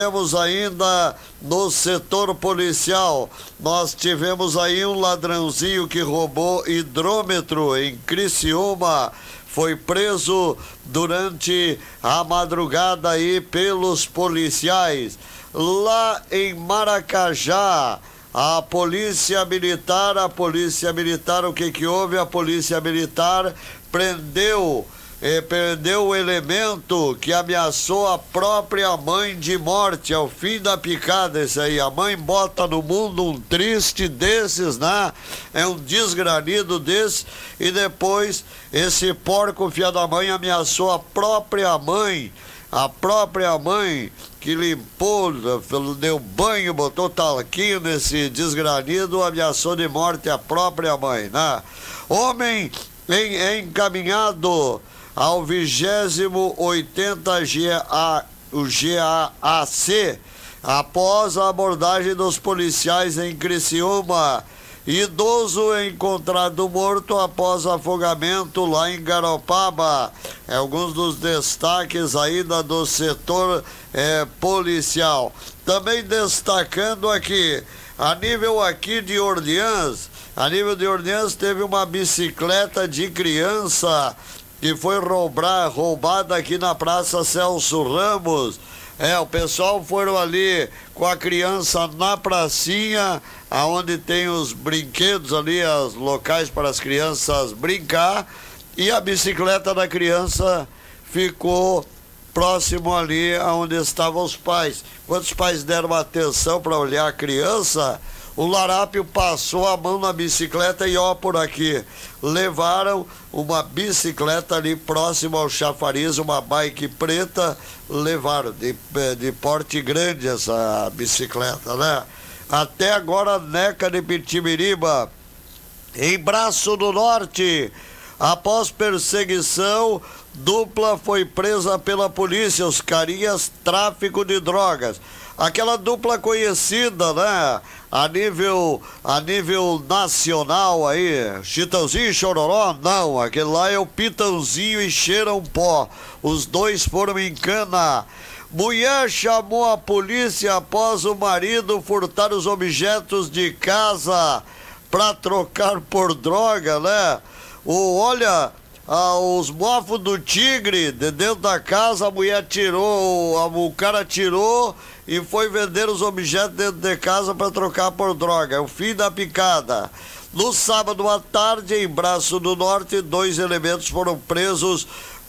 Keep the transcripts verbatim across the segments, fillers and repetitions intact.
Temos ainda no setor policial, nós tivemos aí um ladrãozinho que roubou hidrômetro em Criciúma, foi preso durante a madrugada aí pelos policiais. Lá em Maracajá, a polícia militar, a polícia militar, o que que houve? A polícia militar prendeu E perdeu o elemento que ameaçou a própria mãe de morte. É o fim da picada esse aí. A mãe bota no mundo um triste desses, né? É um desgranido desse. E depois esse porco filho da mãe ameaçou a própria mãe. A própria mãe que limpou, deu banho, botou talquinho nesse desgranido, ameaçou de morte a própria mãe, né? Homem em, encaminhado ao vigésimo oitenta G A, o G A A C, após a abordagem dos policiais em Criciúma. Idoso encontrado morto após afogamento lá em Garopaba. É alguns dos destaques ainda do setor é, policial. Também destacando aqui, a nível aqui de Orleans, a nível de Orleans teve uma bicicleta de criança que foi roubar, roubada aqui na Praça Celso Ramos. É, o pessoal foram ali com a criança na pracinha, aonde tem os brinquedos ali, os locais para as crianças brincar, e a bicicleta da criança ficou próximo ali aonde estavam os pais. Quando os pais deram atenção para olhar a criança, o larápio passou a mão na bicicleta e ó por aqui. Levaram uma bicicleta ali próximo ao chafariz, uma bike preta, levaram de, de porte grande essa bicicleta, né? Até agora, Neca de Pitimiriba, em Braço do Norte, após perseguição, dupla foi presa pela polícia, os carinhas, tráfico de drogas. Aquela dupla conhecida, né? A nível, a nível nacional aí, Chitãozinho e Chororó, não, aquele lá é o Pitãozinho e Cheirão Pó. Os dois foram em cana. Mulher chamou a polícia após o marido furtar os objetos de casa para trocar por droga, né? O, olha, ah, os mofos do tigre de dentro da casa, a mulher tirou, a, o cara tirou e foi vender os objetos dentro de casa para trocar por droga. É o fim da picada. No sábado à tarde, em Braço do Norte, dois elementos foram presos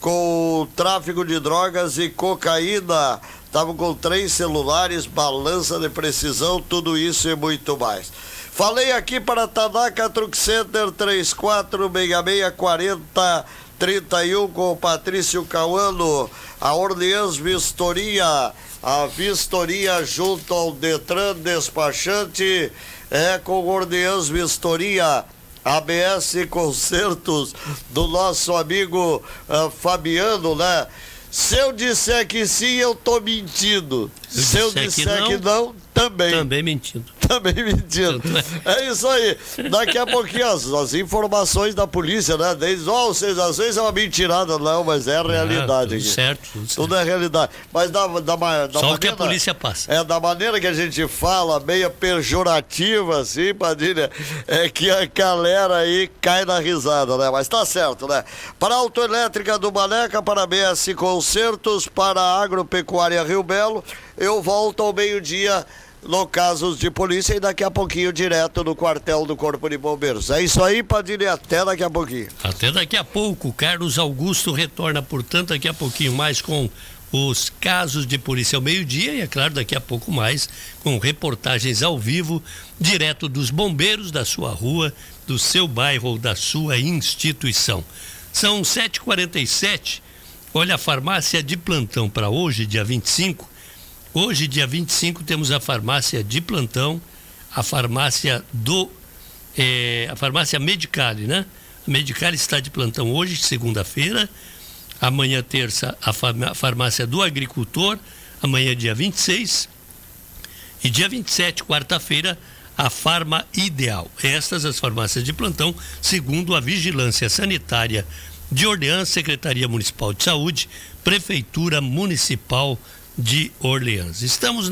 com tráfico de drogas e cocaína. Estavam com três celulares, balança de precisão, tudo isso e muito mais. Falei aqui para Tanaka Truck Center, três quatro seis seis quatro zero três um com o Patrício Cauano. A Orleans Vistoria, a vistoria junto ao Detran Despachante, é com Orleans Vistoria. A B S Concertos do nosso amigo uh, Fabiano, né? Se eu disser que sim, eu tô mentindo. Eu Se eu disser disser que que não, também. Também mentindo. Também mentindo. É isso aí. Daqui a pouquinho as, as informações da polícia, né? Desde, ó, oh, vocês às vezes é uma mentirada, não, mas é a realidade. Ah, tudo aqui. certo, tudo certo. Tudo é realidade. Mas da, da, da Só maneira, o que a polícia passa. É, da maneira que a gente fala, meio pejorativa, assim, Padilha, é que a galera aí cai na risada, né? Mas tá certo, né? Para a Autoelétrica do Maneca, para a B S Concertos, para a Agropecuária Rio Belo, eu volto ao meio-dia no casos de polícia e daqui a pouquinho direto no quartel do Corpo de Bombeiros. É isso aí, Padilha, até daqui a pouquinho. Até daqui a pouco. Carlos Augusto retorna, portanto, daqui a pouquinho mais com os casos de polícia ao meio-dia e, é claro, daqui a pouco mais com reportagens ao vivo, direto dos bombeiros da sua rua, do seu bairro ou da sua instituição. São sete e quarenta e sete. Olha, a farmácia de plantão para hoje, dia vinte e cinco. Hoje, dia vinte e cinco, temos a farmácia de plantão, a farmácia do, é, a farmácia Medicale, né? A Medicale está de plantão hoje, segunda-feira, amanhã, terça, a farmácia do agricultor, amanhã, dia vinte e seis, e dia vinte e sete, quarta-feira, a Farma Ideal. Estas as farmácias de plantão, segundo a Vigilância Sanitária de Orleans, Secretaria Municipal de Saúde, Prefeitura Municipal de Orleans. Estamos